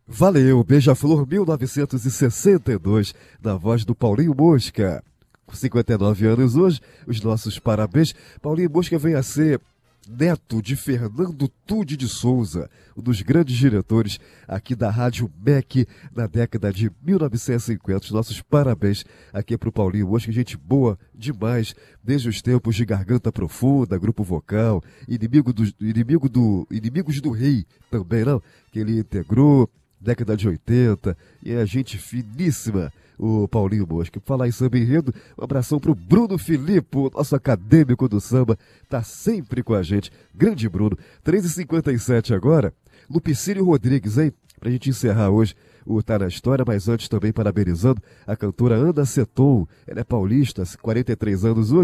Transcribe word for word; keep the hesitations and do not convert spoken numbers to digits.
Valeu, Beija-Flor mil novecentos e sessenta e dois, na voz do Paulinho Mosca. Com cinquenta e nove anos hoje, os nossos parabéns. Paulinho Mosca vem a ser neto de Fernando Tude de Souza, um dos grandes diretores aqui da Rádio M E C na década de mil novecentos e cinquenta. Os nossos parabéns aqui para o Paulinho Mosca, gente boa demais, desde os tempos de Garganta Profunda, Grupo Vocal, Inimigo do, inimigo do, Inimigos do Rei também, não? Que ele integrou, década de oitenta, e é gente finíssima, o Paulinho Mosca. Falar em samba enredo, um abração pro Bruno Filipe, nosso acadêmico do samba, tá sempre com a gente. Grande Bruno. três e cinquenta e sete agora, Lupicínio Rodrigues, hein? Pra gente encerrar hoje o Tá na História, mas antes também parabenizando a cantora Ana Seton. Ela é paulista, quarenta e três anos hoje.